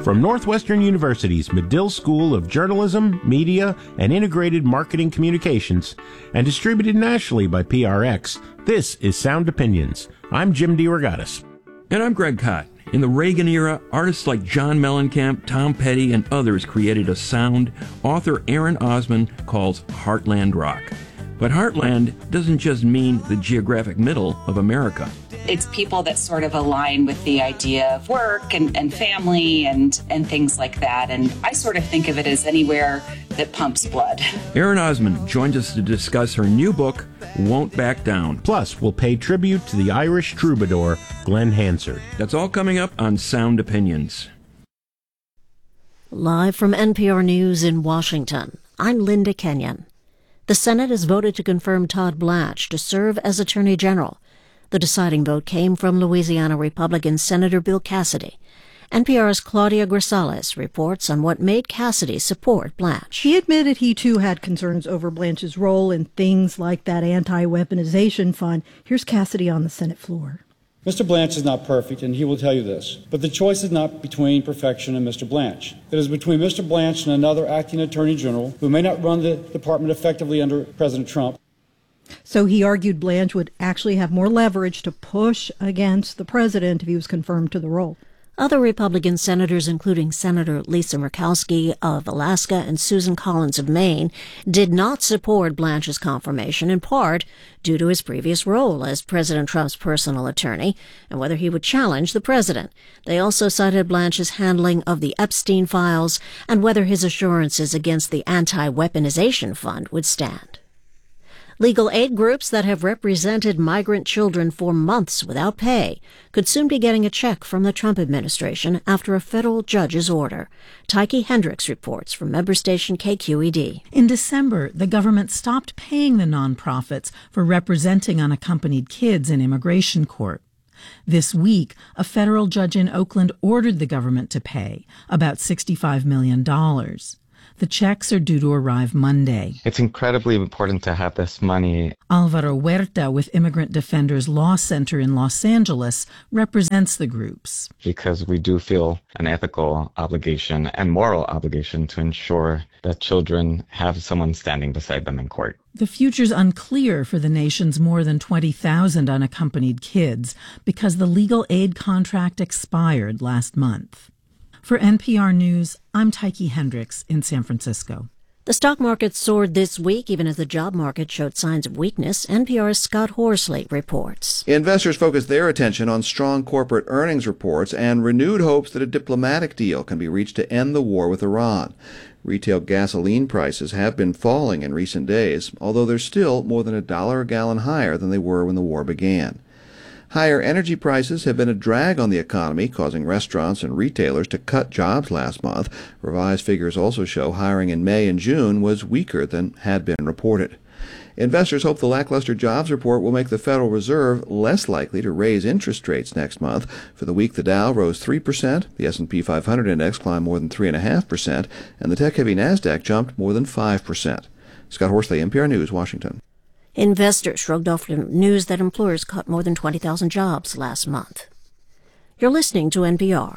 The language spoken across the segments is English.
From Northwestern University's Medill School of Journalism, Media, and Integrated Marketing Communications, and distributed nationally by PRX, this is Sound Opinions. I'm Jim DeRogatis. And I'm Greg Kot. In the Reagan era, artists like John Mellencamp, Tom Petty, and others created a sound author Aaron Osman calls Heartland Rock. But Heartland doesn't just mean the geographic middle of America. It's people that sort of align with the idea of work and family and things like that. And I sort of think of it as anywhere that pumps blood. Aaron Osman joins us to discuss her new book, Won't Back Down. Plus, we'll pay tribute to the Irish troubadour, Glen Hansard. That's all coming up on Sound Opinions. Live from NPR News in Washington, I'm Linda Kenyon. The Senate has voted to confirm Todd Blanche to serve as Attorney General. The deciding vote came from Louisiana Republican Senator Bill Cassidy. NPR's Claudia Grisales reports on what made Cassidy support Blanche. He admitted he, too, had concerns over Blanche's role in things like that anti-weaponization fund. Here's Cassidy on the Senate floor. Mr. Blanche is not perfect, and he will tell you this. But the choice is not between perfection and Mr. Blanche. It is between Mr. Blanche and another acting attorney general who may not run the department effectively under President Trump. So he argued Blanche would actually have more leverage to push against the president if he was confirmed to the role. Other Republican senators, including Senator Lisa Murkowski of Alaska and Susan Collins of Maine, did not support Blanche's confirmation, in part due to his previous role as President Trump's personal attorney and whether he would challenge the president. They also cited Blanche's handling of the Epstein files and whether his assurances against the anti-weaponization fund would stand. Legal aid groups that have represented migrant children for months without pay could soon be getting a check from the Trump administration after a federal judge's order. Tyche Hendricks reports from member station KQED. In December, the government stopped paying the nonprofits for representing unaccompanied kids in immigration court. This week, a federal judge in Oakland ordered the government to pay about $65 million. The checks are due to arrive Monday. It's incredibly important to have this money. Alvaro Huerta with Immigrant Defenders Law Center in Los Angeles represents the groups. Because we do feel an ethical obligation and moral obligation to ensure that children have someone standing beside them in court. The future's unclear for the nation's more than 20,000 unaccompanied kids because the legal aid contract expired last month. For NPR News, I'm Tyche Hendricks in San Francisco. The stock market soared this week, even as the job market showed signs of weakness. NPR's Scott Horsley reports. Investors focused their attention on strong corporate earnings reports and renewed hopes that a diplomatic deal can be reached to end the war with Iran. Retail gasoline prices have been falling in recent days, although they're still more than $1 a gallon higher than they were when the war began. Higher energy prices have been a drag on the economy, causing restaurants and retailers to cut jobs last month. Revised figures also show hiring in May and June was weaker than had been reported. Investors hope the lackluster jobs report will make the Federal Reserve less likely to raise interest rates next month. For the week, the Dow rose 3%, the S&P 500 index climbed more than 3.5%, and the tech-heavy NASDAQ jumped more than 5%. Scott Horsley, NPR News, Washington. Investors shrugged off the news that employers cut more than 20,000 jobs last month. You're listening to NPR.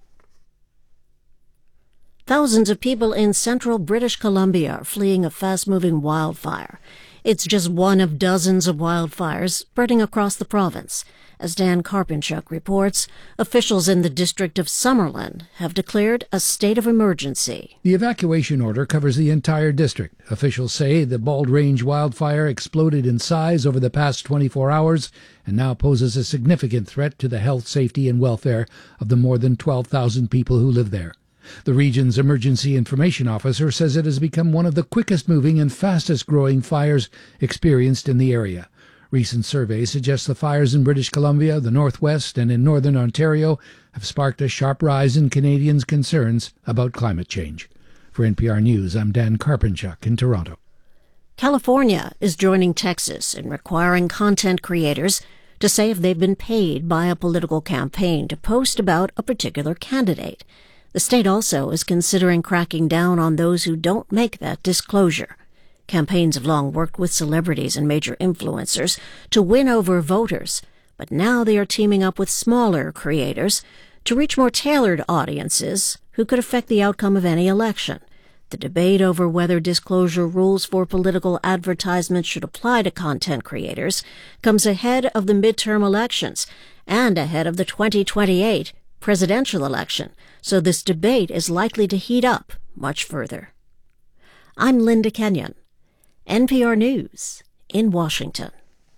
Thousands of people in central British Columbia are fleeing a fast-moving wildfire. It's just one of dozens of wildfires spreading across the province. As Dan Karpinchuk reports, officials in the district of Summerlin have declared a state of emergency. The evacuation order covers the entire district. Officials say the Bald Range wildfire exploded in size over the past 24 hours and now poses a significant threat to the health, safety, and welfare of the more than 12,000 people who live there. The region's emergency information officer says it has become one of the quickest-moving and fastest-growing fires experienced in the area. Recent surveys suggest the fires in British Columbia, the Northwest, and in northern Ontario have sparked a sharp rise in Canadians' concerns about climate change. For NPR News, I'm Dan Karpinchuk in Toronto. California is joining Texas in requiring content creators to say if they've been paid by a political campaign to post about a particular candidate. The state also is considering cracking down on those who don't make that disclosure. Campaigns have long worked with celebrities and major influencers to win over voters, but now they are teaming up with smaller creators to reach more tailored audiences who could affect the outcome of any election. The debate over whether disclosure rules for political advertisements should apply to content creators comes ahead of the midterm elections and ahead of the 2028 presidential election, so this debate is likely to heat up much further. I'm Linda Kenyon, NPR News in Washington.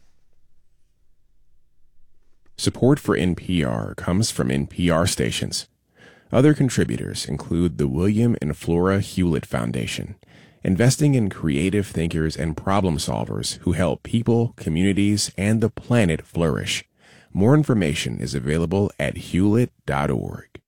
Support for NPR comes from NPR stations. Other contributors include the William and Flora Hewlett Foundation, investing in creative thinkers and problem solvers who help people, communities, and the planet flourish. More information is available at hewlett.org.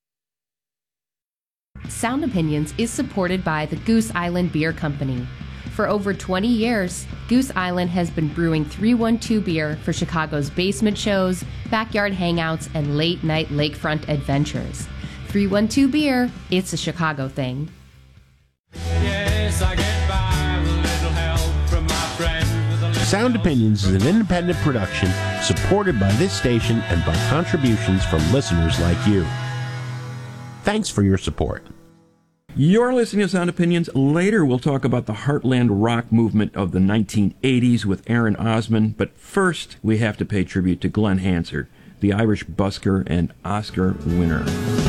Sound Opinions is supported by the Goose Island Beer Company. For over 20 years, Goose Island has been brewing 312 beer for Chicago's basement shows, backyard hangouts, and late-night lakefront adventures. 312 beer, it's a Chicago thing. Yes, I get by with a little help from my friend. Sound Opinions is an independent production supported by this station and by contributions from listeners like you. Thanks for your support. You're listening to Sound Opinions. Later, we'll talk about the Heartland rock movement of the 1980s with Aaron Osman. But first, we have to pay tribute to Glenn Hansard, the Irish busker and Oscar winner.